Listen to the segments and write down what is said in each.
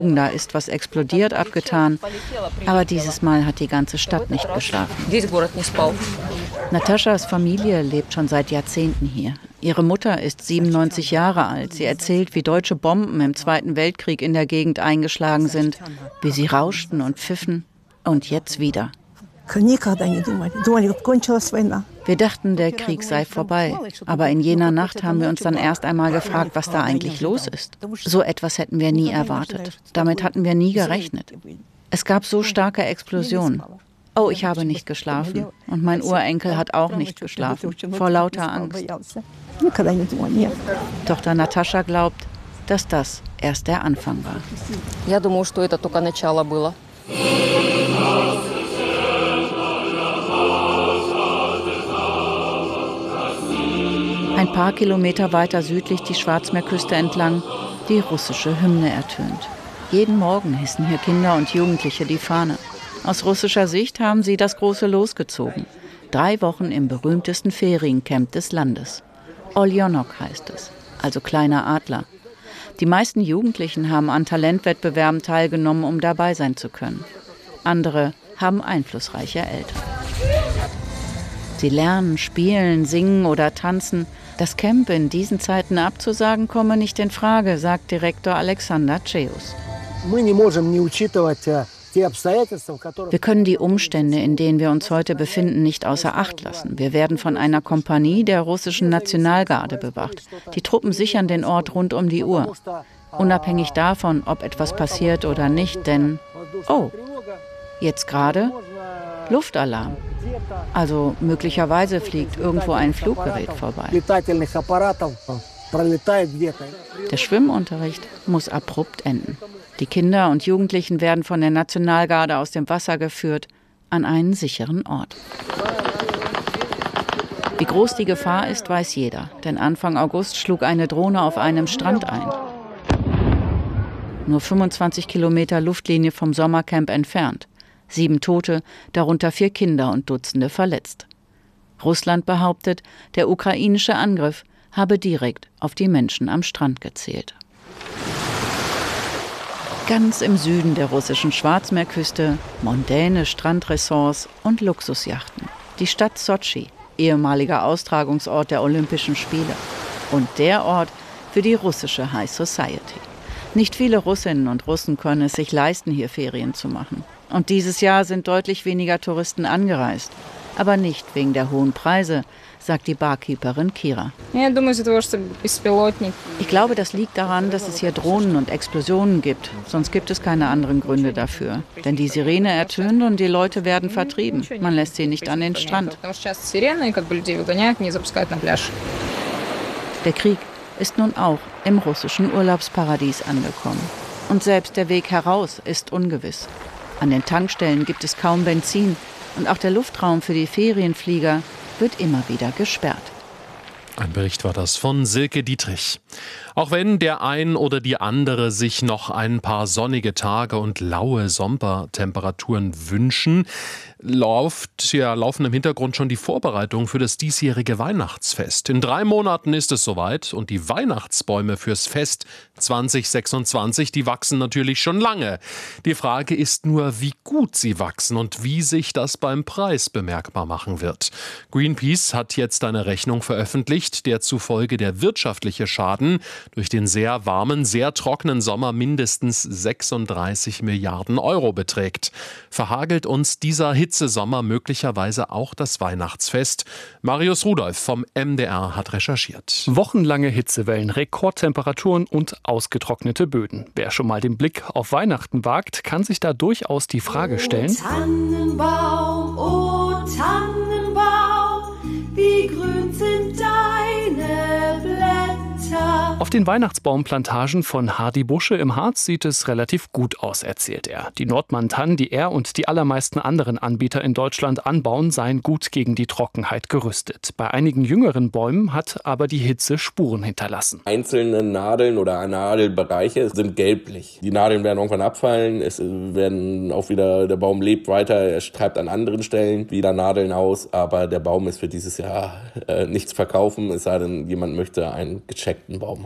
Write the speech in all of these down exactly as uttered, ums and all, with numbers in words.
Da ist was explodiert, abgetan. Aber dieses Mal hat die ganze Stadt nicht geschlafen. Nataschas Familie lebt schon seit Jahrzehnten hier. Ihre Mutter ist siebenundneunzig Jahre alt. Sie erzählt, wie deutsche Bomben im Zweiten Weltkrieg in der Gegend eingeschlagen sind, wie sie rauschten und pfiffen. Und jetzt wieder. Wir dachten, der Krieg sei vorbei. Aber in jener Nacht haben wir uns dann erst einmal gefragt, was da eigentlich los ist. So etwas hätten wir nie erwartet. Damit hatten wir nie gerechnet. Es gab so starke Explosionen. Oh, ich habe nicht geschlafen. Und mein Urenkel hat auch nicht geschlafen. Vor lauter Angst. Tochter Natascha glaubt, dass das erst der Anfang war. Ein paar Kilometer weiter südlich die Schwarzmeerküste entlang, die russische Hymne ertönt. Jeden Morgen hissen hier Kinder und Jugendliche die Fahne. Aus russischer Sicht haben sie das große Los gezogen. Drei Wochen im berühmtesten Feriencamp des Landes. Oljonok heißt es, also kleiner Adler. Die meisten Jugendlichen haben an Talentwettbewerben teilgenommen, um dabei sein zu können. Andere haben einflussreiche Eltern. Sie lernen, spielen, singen oder tanzen. Das Camp in diesen Zeiten abzusagen, komme nicht in Frage, sagt Direktor Alexander Ceus. Wir können die Umstände, in denen wir uns heute befinden, nicht außer Acht lassen. Wir werden von einer Kompanie der russischen Nationalgarde bewacht. Die Truppen sichern den Ort rund um die Uhr. Unabhängig davon, ob etwas passiert oder nicht, denn, oh, jetzt gerade Luftalarm. Also möglicherweise fliegt irgendwo ein Fluggerät vorbei. Der Schwimmunterricht muss abrupt enden. Die Kinder und Jugendlichen werden von der Nationalgarde aus dem Wasser geführt an einen sicheren Ort. Wie groß die Gefahr ist, weiß jeder, denn Anfang August schlug eine Drohne auf einem Strand ein. Nur fünfundzwanzig Kilometer Luftlinie vom Sommercamp entfernt. Sieben Tote, darunter vier Kinder und Dutzende verletzt. Russland behauptet, der ukrainische Angriff habe direkt auf die Menschen am Strand gezielt. Ganz im Süden der russischen Schwarzmeerküste mondäne Strandressorts und Luxusjachten. Die Stadt Sotschi, ehemaliger Austragungsort der Olympischen Spiele. Und der Ort für die russische High Society. Nicht viele Russinnen und Russen können es sich leisten, hier Ferien zu machen. Und dieses Jahr sind deutlich weniger Touristen angereist. Aber nicht wegen der hohen Preise, sagt die Barkeeperin Kira. Ich glaube, das liegt daran, dass es hier Drohnen und Explosionen gibt. Sonst gibt es keine anderen Gründe dafür. Denn die Sirene ertönt und die Leute werden vertrieben. Man lässt sie nicht an den Strand. Der Krieg ist nun auch im russischen Urlaubsparadies angekommen. Und selbst der Weg heraus ist ungewiss. An den Tankstellen gibt es kaum Benzin und auch der Luftraum für die Ferienflieger wird immer wieder gesperrt. Ein Bericht war das von Silke Dietrich. Auch wenn der ein oder die andere sich noch ein paar sonnige Tage und laue Sommertemperaturen wünschen, läuft, ja, laufen im Hintergrund schon die Vorbereitungen für das diesjährige Weihnachtsfest. In drei Monaten ist es soweit und die Weihnachtsbäume fürs Fest zwanzig sechsundzwanzig, die wachsen natürlich schon lange. Die Frage ist nur, wie gut sie wachsen und wie sich das beim Preis bemerkbar machen wird. Greenpeace hat jetzt eine Rechnung veröffentlicht, der zufolge der wirtschaftliche Schaden durch den sehr warmen, sehr trockenen Sommer mindestens sechsunddreißig Milliarden Euro beträgt. Verhagelt uns dieser Hitzesommer möglicherweise auch das Weihnachtsfest? Marius Rudolph vom M D R hat recherchiert. Wochenlange Hitzewellen, Rekordtemperaturen und ausgetrocknete Böden. Wer schon mal den Blick auf Weihnachten wagt, kann sich da durchaus die Frage stellen: O Tannenbaum, o Tannenbaum, wie grün sind deine Blätter. Auf den Weihnachtsbaumplantagen von Hardy Busche im Harz sieht es relativ gut aus, erzählt er. Die Nordmann-Tannen, die er und die allermeisten anderen Anbieter in Deutschland anbauen, seien gut gegen die Trockenheit gerüstet. Bei einigen jüngeren Bäumen hat aber die Hitze Spuren hinterlassen. Einzelne Nadeln oder Nadelbereiche sind gelblich. Die Nadeln werden irgendwann abfallen, es werden auch wieder, der Baum lebt weiter, er treibt an anderen Stellen wieder Nadeln aus, aber der Baum ist für dieses Jahr äh, nichts verkaufen, es sei denn, jemand möchte einen gecheckten Baum haben.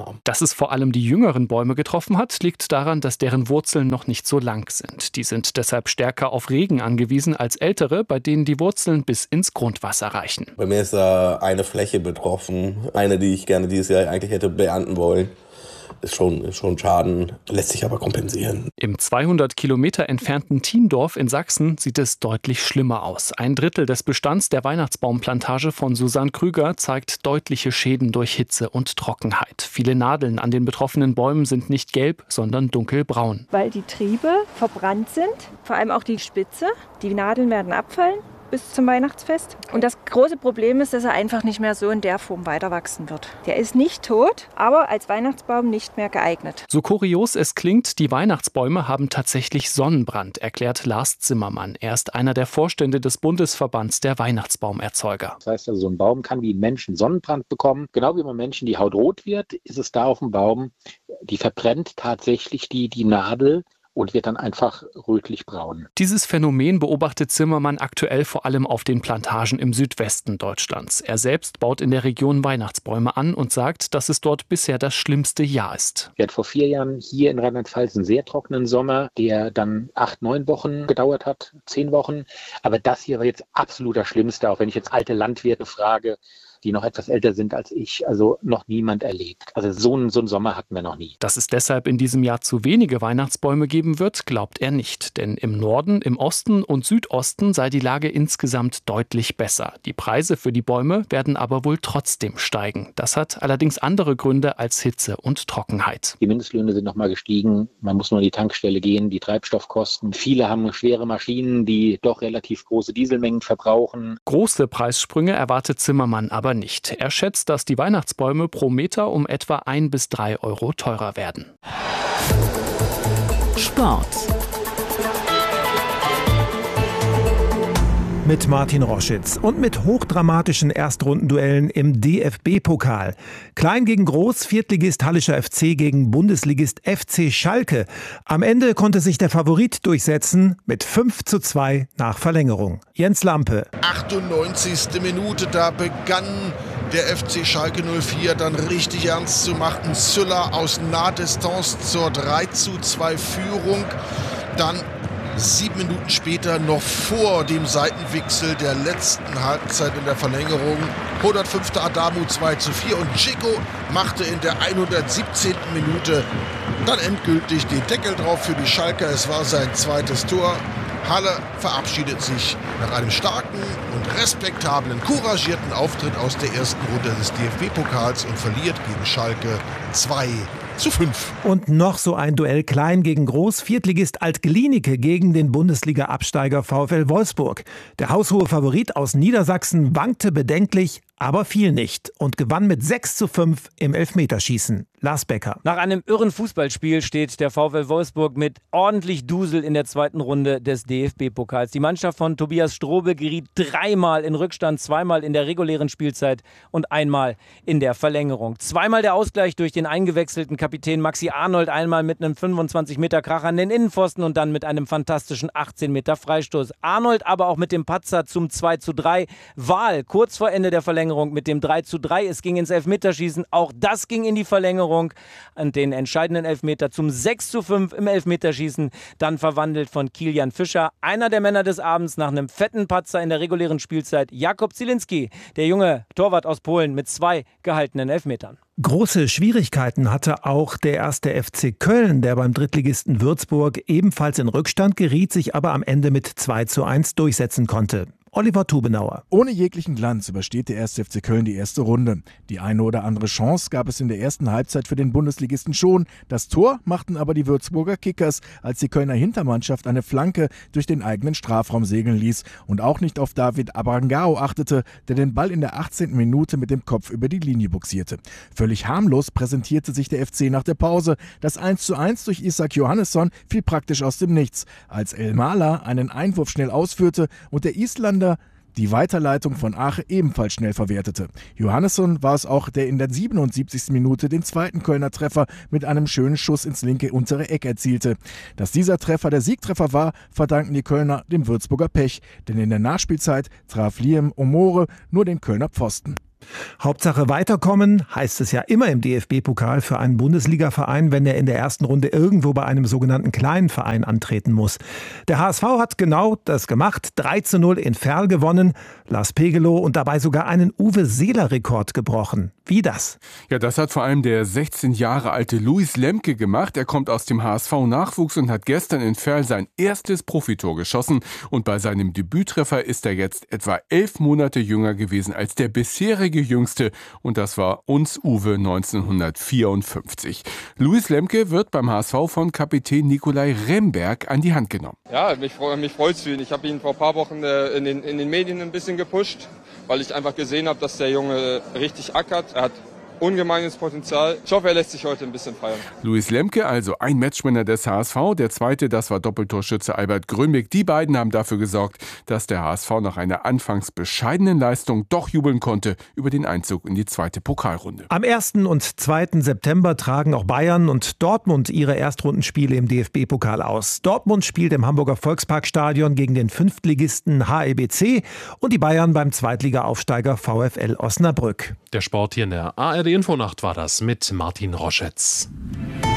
haben. Dass es vor allem die jüngeren Bäume getroffen hat, liegt daran, dass deren Wurzeln noch nicht so lang sind. Die sind deshalb stärker auf Regen angewiesen als ältere, bei denen die Wurzeln bis ins Grundwasser reichen. Bei mir ist da eine Fläche betroffen, eine, die ich gerne dieses Jahr eigentlich hätte beernten wollen. Ist schon, ist schon Schaden, lässt sich aber kompensieren. Im zweihundert Kilometer entfernten Thiendorf in Sachsen sieht es deutlich schlimmer aus. Ein Drittel des Bestands der Weihnachtsbaumplantage von Susanne Krüger zeigt deutliche Schäden durch Hitze und Trockenheit. Viele Nadeln an den betroffenen Bäumen sind nicht gelb, sondern dunkelbraun. Weil die Triebe verbrannt sind, vor allem auch die Spitze. Die Nadeln werden abfallen bis zum Weihnachtsfest. Und das große Problem ist, dass er einfach nicht mehr so in der Form weiter wachsen wird. Der ist nicht tot, aber als Weihnachtsbaum nicht mehr geeignet. So kurios es klingt, die Weihnachtsbäume haben tatsächlich Sonnenbrand, erklärt Lars Zimmermann. Er ist einer der Vorstände des Bundesverbands der Weihnachtsbaumerzeuger. Das heißt also, so ein Baum kann wie ein Mensch einen Sonnenbrand bekommen. Genau wie beim Menschen die Haut rot wird, ist es da auf dem Baum, die verbrennt tatsächlich die, die Nadel und wird dann einfach rötlich-braun. Dieses Phänomen beobachtet Zimmermann aktuell vor allem auf den Plantagen im Südwesten Deutschlands. Er selbst baut in der Region Weihnachtsbäume an und sagt, dass es dort bisher das schlimmste Jahr ist. Wir hatten vor vier Jahren hier in Rheinland-Pfalz einen sehr trockenen Sommer, der dann acht, neun Wochen gedauert hat, zehn Wochen. Aber das hier war jetzt absolut das Schlimmste, auch wenn ich jetzt alte Landwirte frage, die noch etwas älter sind als ich, also noch niemand erlebt. Also so einen, so einen Sommer hatten wir noch nie. Dass es deshalb in diesem Jahr zu wenige Weihnachtsbäume geben wird, glaubt er nicht. Denn im Norden, im Osten und Südosten sei die Lage insgesamt deutlich besser. Die Preise für die Bäume werden aber wohl trotzdem steigen. Das hat allerdings andere Gründe als Hitze und Trockenheit. Die Mindestlöhne sind nochmal gestiegen. Man muss nur an die Tankstelle gehen, die Treibstoffkosten. Viele haben schwere Maschinen, die doch relativ große Dieselmengen verbrauchen. Große Preissprünge erwartet Zimmermann aber nicht. Er schätzt, dass die Weihnachtsbäume pro Meter um etwa ein bis drei Euro teurer werden. Sport. Mit Martin Roschitz und mit hochdramatischen Erstrundenduellen im D F B-Pokal. Klein gegen Groß, Viertligist Hallischer F C gegen Bundesligist F C Schalke. Am Ende konnte sich der Favorit durchsetzen mit fünf zu zwei nach Verlängerung. Jens Lampe. achtundneunzigste Minute, da begann der F C Schalke null vier dann richtig ernst zu machen. Süller aus Nahdistanz zur drei zu zwei Führung. Dann sieben Minuten später, noch vor dem Seitenwechsel der letzten Halbzeit in der Verlängerung, hundertfünfte Adamu zwei zu vier und Dzeko machte in der hundertsiebzehnten Minute dann endgültig den Deckel drauf für die Schalker. Es war sein zweites Tor. Halle verabschiedet sich nach einem starken und respektablen, couragierten Auftritt aus der ersten Runde des D F B-Pokals und verliert gegen Schalke zwei zu fünf. Und noch so ein Duell Klein gegen Groß, Viertligist Alt-Glienicke gegen den Bundesliga-Absteiger VfL Wolfsburg. Der haushohe Favorit aus Niedersachsen wankte bedenklich, aber fiel nicht und gewann mit sechs zu fünf im Elfmeterschießen. Lars Becker. Nach einem irren Fußballspiel steht der VfL Wolfsburg mit ordentlich Dusel in der zweiten Runde des D F B-Pokals. Die Mannschaft von Tobias Strobel geriet dreimal in Rückstand, zweimal in der regulären Spielzeit und einmal in der Verlängerung. Zweimal der Ausgleich durch den eingewechselten Kapitän Maxi Arnold, einmal mit einem fünfundzwanzig Meter Kracher an den Innenpfosten und dann mit einem fantastischen achtzehn Meter Freistoß. Arnold aber auch mit dem Patzer zum zwei zu drei. Wahl kurz vor Ende der Verlängerung mit dem drei zu drei. Es ging ins Elfmeterschießen, auch das ging in die Verlängerung. An den entscheidenden Elfmeter zum sechs zu fünf im Elfmeterschießen, dann verwandelt von Kilian Fischer. Einer der Männer des Abends nach einem fetten Patzer in der regulären Spielzeit, Jakub Zielinski, der junge Torwart aus Polen mit zwei gehaltenen Elfmetern. Große Schwierigkeiten hatte auch der erste F C Köln, der beim Drittligisten Würzburg ebenfalls in Rückstand geriet, sich aber am Ende mit zwei zu eins durchsetzen konnte. Oliver Tubenauer. Ohne jeglichen Glanz übersteht der erste F C Köln die erste Runde. Die eine oder andere Chance gab es in der ersten Halbzeit für den Bundesligisten schon. Das Tor machten aber die Würzburger Kickers, als die Kölner Hintermannschaft eine Flanke durch den eigenen Strafraum segeln ließ und auch nicht auf David Abrangao achtete, der den Ball in der achtzehnten Minute mit dem Kopf über die Linie buxierte. Völlig harmlos präsentierte sich der F C nach der Pause. Das eins zu eins durch Isak Johannesson fiel praktisch aus dem Nichts, als El Mala einen Einwurf schnell ausführte und der Isländer die Weiterleitung von Ache ebenfalls schnell verwertete. Johannesson war es auch, der in der siebenundsiebzigsten Minute den zweiten Kölner Treffer mit einem schönen Schuss ins linke untere Eck erzielte. Dass dieser Treffer der Siegtreffer war, verdanken die Kölner dem Würzburger Pech, denn in der Nachspielzeit traf Liam Omore nur den Kölner Pfosten. Hauptsache weiterkommen, heißt es ja immer im D F B-Pokal für einen Bundesliga-Verein, wenn er in der ersten Runde irgendwo bei einem sogenannten kleinen Verein antreten muss. Der H S V hat genau das gemacht, drei zu null in Verl gewonnen, Lars Pegelow und dabei sogar einen Uwe-Seeler-Rekord gebrochen. Wie das? Ja, das hat vor allem der sechzehn Jahre alte Luis Lemke gemacht. Er kommt aus dem H S V-Nachwuchs und hat gestern in Verl sein erstes Profitor geschossen. Und bei seinem Debüttreffer ist er jetzt etwa elf Monate jünger gewesen als der bisherige Jüngste. Und das war uns Uwe neunzehnhundertvierundfünfzig. Luis Lemke wird beim H S V von Kapitän Nikolai Remberg an die Hand genommen. Ja, mich, mich freut es für ihn. Ich habe ihn vor ein paar Wochen äh, in, den, in den Medien ein bisschen gepusht, weil ich einfach gesehen habe, dass der Junge richtig ackert. Er hat ungemeines Potenzial. Ich hoffe, er lässt sich heute ein bisschen feiern. Luis Lemke, also ein Matchwinner des H S V. Der zweite, das war Doppeltorschütze Albert Grönbeck. Die beiden haben dafür gesorgt, dass der H S V nach einer anfangs bescheidenen Leistung doch jubeln konnte über den Einzug in die zweite Pokalrunde. Am ersten und zweiten September tragen auch Bayern und Dortmund ihre Erstrundenspiele im D F B-Pokal aus. Dortmund spielt im Hamburger Volksparkstadion gegen den Fünftligisten H L B C und die Bayern beim Zweitliga-Aufsteiger VfL Osnabrück. Der Sport hier in der A R D Infonacht war das mit Martin Roschetz.